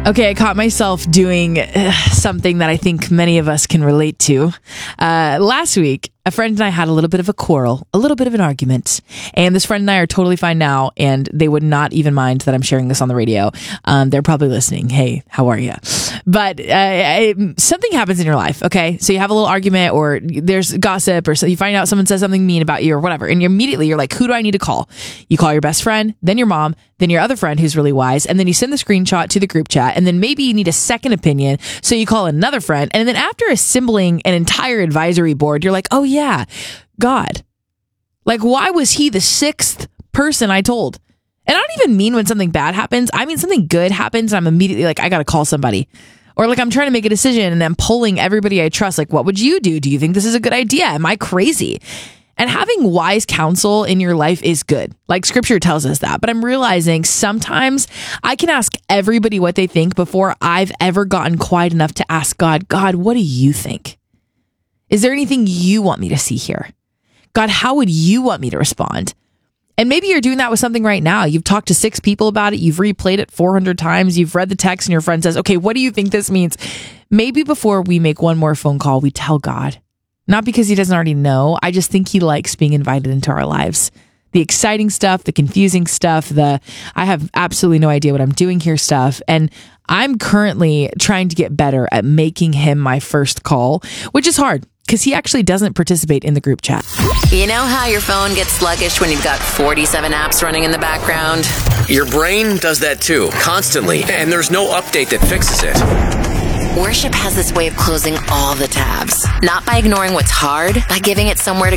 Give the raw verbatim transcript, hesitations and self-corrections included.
Okay, I caught myself doing uh, something that I think many of us can relate to. Uh, last week, a friend and I had a little bit of a quarrel, a little bit of an argument, and this friend and I are totally fine now, and they would not even mind that I'm sharing this on the radio. Um, they're probably listening. Hey, how are you? But uh, I, something happens in your life, okay? So you have a little argument, or there's gossip, or so you find out someone says something mean about you or whatever, and you immediately you're like, who do I need to call? You call your best friend, then your mom, then your other friend who's really wise, and then you send the screenshot to the group chat, and then maybe you need a second opinion, so you call another friend, and then after assembling an entire advisory board, you're like, oh yeah, God. Like, why was he the sixth person I told? And I don't even mean when something bad happens. I mean something good happens, and I'm immediately like, I gotta call somebody. Or like I'm trying to make a decision, and I'm polling everybody I trust. Like, what would you do? Do you think this is a good idea? Am I crazy? And having wise counsel in your life is good. Like scripture tells us that. But I'm realizing sometimes I can ask everybody what they think before I've ever gotten quiet enough to ask God, God, what do you think? Is there anything you want me to see here? God, how would you want me to respond? And maybe you're doing that with something right now. You've talked to six people about it. You've replayed it four hundred times. You've read the text and your friend says, okay, what do you think this means? Maybe before we make one more phone call, we tell God. Not because he doesn't already know. I just think he likes being invited into our lives. The exciting stuff, the confusing stuff, the I have absolutely no idea what I'm doing here stuff. And I'm currently trying to get better at making him my first call, which is hard because he actually doesn't participate in the group chat. You know how your phone gets sluggish when you've got forty-seven apps running in the background? Your brain does that too, constantly, and there's no update that fixes it. Worship has this way of closing all the tabs. Not by ignoring what's hard, by giving it somewhere to